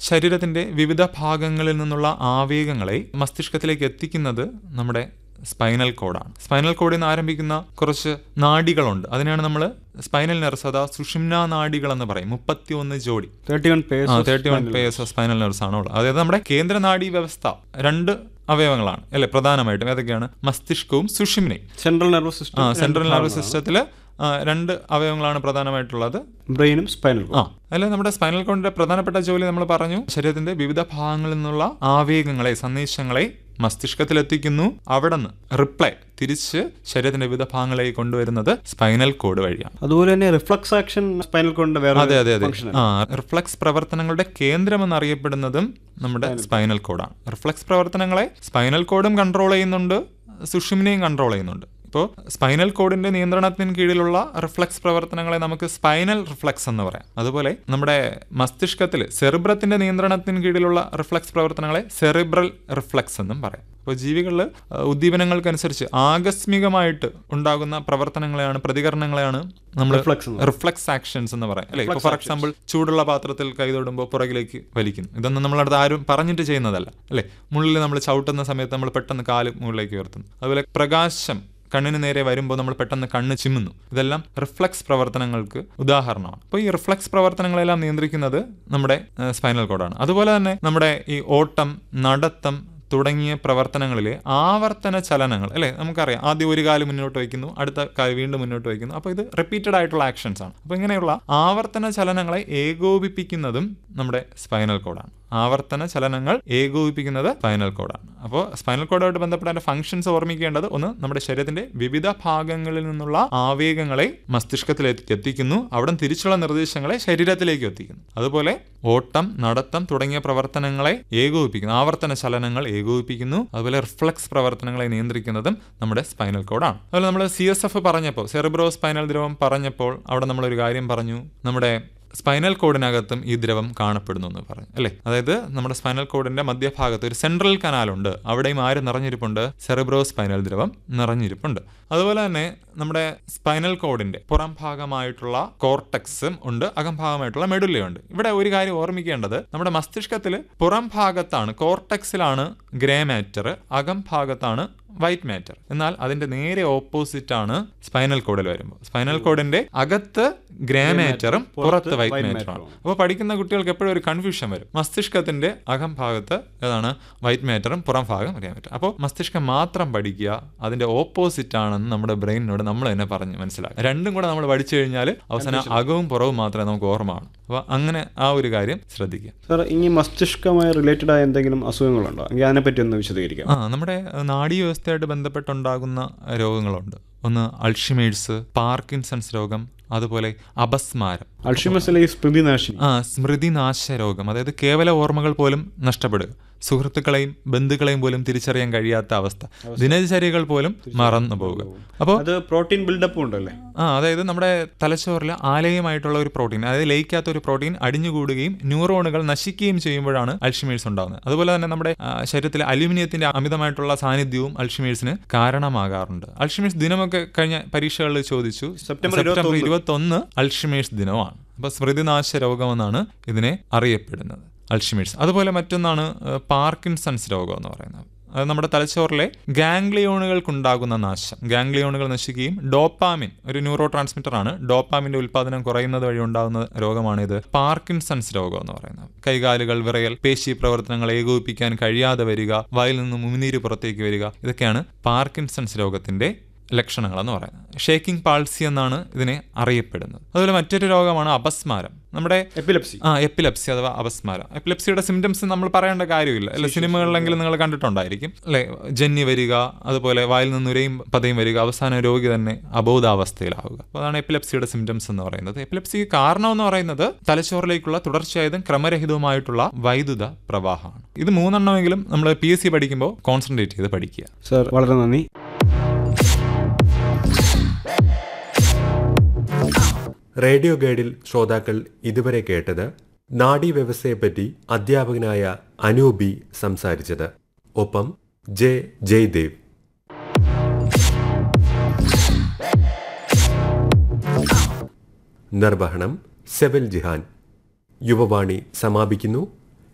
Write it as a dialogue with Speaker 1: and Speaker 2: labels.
Speaker 1: ശരീരത്തിന്റെ വിവിധ ഭാഗങ്ങളിൽ നിന്നുള്ള ആവേഗങ്ങളെ മസ്തിഷ്കത്തിലേക്ക് എത്തിക്കുന്നത് നമ്മുടെ സ്പൈനൽ കോഡാണ്. സ്പൈനൽ കോഡിൽ നിന്ന് ആരംഭിക്കുന്ന കുറച്ച് നാഡികളുണ്ട്. അതിനാണ് നമ്മൾ സ്പൈനൽ നെർവ്സ് അഥവാ സുഷിമ്ന നാഡികൾ എന്ന് പറയും. 31 ജോഡി 31 പേഴ്സ് ഓഫ് സ്പൈനൽ നെർവ്സ് ആണുള്ളത്. അതായത് നമ്മുടെ കേന്ദ്ര നാഡീ വ്യവസ്ഥ 2 അവയവങ്ങളാണ് അല്ലെ പ്രധാനമായിട്ടും. ഏതൊക്കെയാണ്? മസ്തിഷ്കവും സുഷിമ്നയും.
Speaker 2: സെൻട്രൽ നെർവസ്
Speaker 1: സിസ്റ്റത്തില് 2 അവയവങ്ങളാണ് പ്രധാനമായിട്ടുള്ളത്,
Speaker 2: ബ്രെയിനും സ്പൈനൽ കോഡും.
Speaker 1: അല്ലെ നമ്മുടെ സ്പൈനൽ കോഡിന്റെ പ്രധാനപ്പെട്ട ജോലി നമ്മൾ പറഞ്ഞു, ശരീരത്തിന്റെ വിവിധ ഭാഗങ്ങളിൽ നിന്നുള്ള ആവേഗങ്ങളെ, സന്ദേശങ്ങളെ മസ്തിഷ്കത്തിലെത്തിക്കുന്നു. അവിടെ നിന്ന് റിപ്ലൈ തിരിച്ച് ശരീരത്തിന്റെ വിവിധ ഭാഗങ്ങളിലേക്ക് കൊണ്ടുവരുന്നത് സ്പൈനൽ കോഡ് വഴിയാണ്.
Speaker 2: അതുപോലെ തന്നെ റിഫ്ലക്സ് ആക്ഷൻ സ്പൈനൽ കോഡിന്റെ വേറെ.
Speaker 1: അതെ. റിഫ്ലക്സ് പ്രവർത്തനങ്ങളുടെ കേന്ദ്രം എന്നറിയപ്പെടുന്നതും നമ്മുടെ സ്പൈനൽ കോഡാണ്. റിഫ്ലക്സ് പ്രവർത്തനങ്ങളെ സ്പൈനൽ കോഡും കൺട്രോൾ ചെയ്യുന്നുണ്ട്, സുഷിമ്നയും കൺട്രോൾ ചെയ്യുന്നുണ്ട്. ഇപ്പോൾ സ്പൈനൽ കോഡിന്റെ നിയന്ത്രണത്തിന് കീഴിലുള്ള റിഫ്ലക്സ് പ്രവർത്തനങ്ങളെ നമുക്ക് സ്പൈനൽ റിഫ്ലക്സ് എന്ന് പറയാം. അതുപോലെ നമ്മുടെ മസ്തിഷ്കത്തിൽ സെറിബ്രത്തിന്റെ നിയന്ത്രണത്തിന് കീഴിലുള്ള റിഫ്ലക്സ് പ്രവർത്തനങ്ങളെ സെറിബ്രൽ റിഫ്ലക്സ് എന്നും പറയാം. ഇപ്പോൾ ജീവികളിൽ ഉദ്ദീപനങ്ങൾക്കനുസരിച്ച് ആകസ്മികമായിട്ട് ഉണ്ടാകുന്ന പ്രവർത്തനങ്ങളെയാണ്, പ്രതികരണങ്ങളെയാണ് നമ്മൾ റിഫ്ലക്സ് ആക്ഷൻസ് എന്ന് പറയാം അല്ലെ. ഇപ്പോൾ ഫോർ എക്സാമ്പിൾ ചൂടുള്ള പാത്രത്തിൽ കൈതൊടുമ്പോൾ പുറകിലേക്ക് വലിക്കുന്നു. ഇതൊന്നും നമ്മളടുത്ത് ആരും പറഞ്ഞിട്ട് ചെയ്യുന്നതല്ല അല്ലെ. മുള്ളിൽ നമ്മൾ ചവിട്ടുന്ന സമയത്ത് നമ്മൾ പെട്ടെന്ന് കാല് മുകളിലേക്ക് ഉയർത്തുന്നു. അതുപോലെ പ്രകാശം കണ്ണിന് നേരെ വരുമ്പോൾ നമ്മൾ പെട്ടെന്ന് കണ്ണ് ചിമ്മുന്നു. ഇതെല്ലാം റിഫ്ലക്സ് പ്രവർത്തനങ്ങൾക്ക് ഉദാഹരണമാണ്. അപ്പോൾ ഈ റിഫ്ലക്സ് പ്രവർത്തനങ്ങളെല്ലാം നിയന്ത്രിക്കുന്നത് നമ്മുടെ സ്പൈനൽ കോഡാണ്. അതുപോലെ തന്നെ നമ്മുടെ ഈ ഓട്ടം, നടത്തം തുടങ്ങിയ പ്രവർത്തനങ്ങളിലെ ആവർത്തന ചലനങ്ങൾ അല്ലെ, നമുക്കറിയാം. ആദ്യം ഒരു കാല് മുന്നോട്ട് വയ്ക്കുന്നു, അടുത്ത കാല് വീണ്ടും മുന്നോട്ട് വയ്ക്കുന്നു. അപ്പോൾ ഇത് റിപ്പീറ്റഡ് ആയിട്ടുള്ള ആക്ഷൻസ് ആണ്. അപ്പോൾ ഇങ്ങനെയുള്ള ആവർത്തന ചലനങ്ങളെ ഏകോപിപ്പിക്കുന്നതും നമ്മുടെ സ്പൈനൽ കോഡാണ്. ആവർത്തന ചലനങ്ങൾ ഏകോപിപ്പിക്കുന്നത് സ്പൈനൽ കോഡാണ്. അപ്പോൾ സ്പൈനൽ കോഡുമായിട്ട് ബന്ധപ്പെട്ട അതിന്റെ ഫംഗ്ഷൻസ് ഓർമ്മിക്കേണ്ടത്, ഒന്ന് നമ്മുടെ ശരീരത്തിന്റെ വിവിധ ഭാഗങ്ങളിൽ നിന്നുള്ള ആവേഗങ്ങളെ മസ്തിഷ്കത്തിലേക്ക് എത്തിക്കുന്നു, അവിടെ തിരിച്ചുള്ള നിർദ്ദേശങ്ങളെ ശരീരത്തിലേക്ക് എത്തിക്കുന്നു. അതുപോലെ ഓട്ടം, നടത്തം തുടങ്ങിയ പ്രവർത്തനങ്ങളെ ഏകോപിപ്പിക്കുന്നു, ആവർത്തന ചലനങ്ങൾ ഏകോപിപ്പിക്കുന്നു. അതുപോലെ റിഫ്ലക്സ് പ്രവർത്തനങ്ങളെ നിയന്ത്രിക്കുന്നതും നമ്മുടെ സ്പൈനൽ കോഡാണ്. അതുപോലെ നമ്മൾ CSF പറഞ്ഞപ്പോൾ, സെറിബ്രോ സ്പൈനൽ ദ്രവം പറഞ്ഞപ്പോൾ അവിടെ നമ്മളൊരു കാര്യം പറഞ്ഞു, നമ്മുടെ സ്പൈനൽ കോഡിനകത്തും ഈ ദ്രവം കാണപ്പെടുന്നു എന്ന് പറഞ്ഞു അല്ലേ. അതായത് നമ്മുടെ സ്പൈനൽ കോഡിന്റെ മധ്യഭാഗത്ത് ഒരു സെൻട്രൽ കനാലുണ്ട്, അവിടെയും ആര് നിറഞ്ഞിരിപ്പുണ്ട്? Cerebro spinal ദ്രവം നിറഞ്ഞിരിപ്പുണ്ട്. അതുപോലെ തന്നെ നമ്മുടെ സ്പൈനൽ കോഡിന്റെ പുറം ഭാഗമായിട്ടുള്ള കോർട്ടക്സും ഉണ്ട്, അകംഭാഗമായിട്ടുള്ള മെഡുല്ലയുണ്ട്. ഇവിടെ ഒരു കാര്യം ഓർമ്മിക്കേണ്ടത്, നമ്മുടെ മസ്തിഷ്കത്തിൽ പുറം ഭാഗത്താണ്, കോർട്ടക്സിലാണ് ഗ്രേ മാറ്റർ, അകംഭാഗത്താണ് വൈറ്റ് മാറ്റർ. എന്നാൽ അതിന്റെ നേരെ ഓപ്പോസിറ്റ് ആണ് സ്പൈനൽ കോഡിൽ വരുമ്പോൾ. സ്പൈനൽ കോഡിന്റെ അകത്ത് ഗ്രേ മാറ്ററും പുറത്ത് വൈറ്റ് മാറ്ററും. അപ്പോൾ പഠിക്കുന്ന കുട്ടികൾക്ക് എപ്പോഴും ഒരു കൺഫ്യൂഷൻ വരും. മസ്തിഷ്കത്തിന്റെ അകംഭാഗത്ത് ഏതാണ്? വൈറ്റ് മാറ്ററും പുറം ഭാഗം ഗ്രേ മാറ്റർ. അപ്പോൾ മസ്തിഷ്കം മാത്രം പഠിക്കുക, അതിന്റെ ഓപ്പോസിറ്റ് ആണെന്ന് നമ്മുടെ ബ്രെയിനിനോട് നമ്മൾ തന്നെ പറഞ്ഞ് മനസ്സിലാക്കുക. രണ്ടും കൂടെ നമ്മൾ പഠിച്ചു കഴിഞ്ഞാൽ അവസാനം അകവും പുറവും മാത്രമേ നമുക്ക് ഓർമ്മയാണ്. അപ്പോൾ അങ്ങനെ ആ ഒരു കാര്യം ശ്രദ്ധിക്കുക.
Speaker 2: സാർ, ഇനി മസ്തിഷ്കമായി റിലേറ്റഡ് ആയ എന്തെങ്കിലും അസുഖങ്ങളുണ്ടോ? അതിനെപ്പറ്റി ഒന്ന് വിശദീകരിക്കാം.
Speaker 1: നമ്മുടെ നാഡീ വ്യവസ്ഥയായിട്ട് ബന്ധപ്പെട്ടുണ്ടാകുന്ന രോഗങ്ങളുണ്ട്. ഒന്ന് അൾഷിമേഴ്സ്, പാർക്കിൻസൺസ് രോഗം, അതുപോലെ അപസ്മാരം. സ്മൃതിനാശ രോഗം, അതായത് കേവല ഓർമ്മകൾ പോലും നഷ്ടപ്പെടുക, സുഹൃത്തുക്കളെയും ബന്ധുക്കളെയും പോലും തിരിച്ചറിയാൻ കഴിയാത്ത അവസ്ഥ, ദിനചര്യകൾ പോലും മറന്നു പോവുക. അപ്പോൾ
Speaker 2: പ്രോട്ടീൻ ബിൽഡപ്പ് ഉണ്ടല്ലേ.
Speaker 1: അതായത് നമ്മുടെ തലച്ചോറിൽ ആലയമായിട്ടുള്ള ഒരു പ്രോട്ടീൻ, അതായത് ലയിക്കാത്ത ഒരു പ്രോട്ടീൻ അടിഞ്ഞുകൂടുകയും ന്യൂറോണുകൾ നശിക്കുകയും ചെയ്യുമ്പോഴാണ് അൾഷിമേഴ്സ് ഉണ്ടാകുന്നത്. അതുപോലെ തന്നെ നമ്മുടെ ശരീരത്തിലെ അലുമിനിയത്തിന്റെ അമിതമായിട്ടുള്ള സാന്നിധ്യവും അൾഷിമേഴ്സിന് കാരണമാകാറുണ്ട്. അൾഷിമേഴ്സ് ദിനമൊക്കെ കഴിഞ്ഞ പരീക്ഷകളിൽ ചോദിച്ചു. സെപ്റ്റംബർ 21 അൾഷിമേഴ്സ് ദിനമാണ്. അപ്പൊ സ്മൃതിനാശ രോഗമെന്നാണ് ഇതിനെ അറിയപ്പെടുന്നത്, അൾഷിമേഴ്സ്. അതുപോലെ മറ്റൊന്നാണ് പാർക്കിൻസൺസ് രോഗം എന്ന് പറയുന്നത്. അത് നമ്മുടെ തലച്ചോറിലെ ഗാംഗ്ലിയോണുകൾക്കുണ്ടാകുന്ന നാശം. ഗാംഗ്ലിയോണുകൾ നശിക്കുകയും ഡോപ്പാമിൻ, ഒരു ന്യൂറോ ട്രാൻസ്മിറ്റർ ആണ്, ഡോപ്പാമിന്റെ ഉൽപ്പാദനം കുറയുന്നത് വഴി ഉണ്ടാകുന്ന രോഗമാണിത് പാർക്കിൻസൺസ് രോഗം എന്ന് പറയുന്നത്. കൈകാലുകൾ വിറയൽ, പേശി പ്രവർത്തനങ്ങൾ ഏകോപിപ്പിക്കാൻ കഴിയാതെ വരിക, വായിൽ നിന്ന് ഉമിനീര് പുറത്തേക്ക് വരിക, ഇതൊക്കെയാണ് പാർക്കിൻസൺസ് രോഗത്തിന്റെ ലക്ഷണങ്ങൾ എന്ന് പറയുന്നത്. ഷേക്കിംഗ് പാൾസി എന്നാണ് ഇതിനെ അറിയപ്പെടുന്നത്. അതുപോലെ മറ്റൊരു രോഗമാണ് അപസ്മാരം, നമ്മുടെ എപ്പിലെപ്സി അഥവാ അപസ്മാരം. എപ്പിലെപ്സിയുടെ സിംറ്റംസ് നമ്മൾ പറയേണ്ട കാര്യമില്ല അല്ലെ, സിനിമകളിലെങ്കിലും നിങ്ങൾ കണ്ടിട്ടുണ്ടായിരിക്കും അല്ലെ. ജന്നി വരിക, അതുപോലെ വായിൽ നിന്ന് നുരയും പതയും വരിക, അവസാന രോഗി തന്നെ അബോധാവസ്ഥയിലാവുക. അപ്പോൾ അതാണ് എപ്പിലെപ്സിയുടെ സിംറ്റംസ് എന്ന് പറയുന്നത്. എപ്പിലെപ്സി കാരണം എന്ന് പറയുന്നത് തലച്ചോറിലേക്കുള്ള തുടർച്ചയായതും ക്രമരഹിതവുമായിട്ടുള്ള വൈദ്യുത പ്രവാഹമാണ്. ഇത് 3 എണ്ണമെങ്കിലും നമ്മൾ PSC പഠിക്കുമ്പോൾ കോൺസെൻട്രേറ്റ് ചെയ്ത് പഠിക്കുക.
Speaker 2: സർ, വളരെ നന്ദി.
Speaker 3: റേഡിയോ ഗൈഡിൽ ശ്രോതാക്കൾ ഇതുവരെ കേട്ടത് നാഡീവ്യവസ്ഥയെപ്പറ്റി അധ്യാപകനായ അനൂപി സംസാരിച്ചത്. ഒപ്പം ജയദേവ്. നിർവഹണം സെവൽ ജിഹാൻ. യുവവാണി സമാപിക്കുന്നു.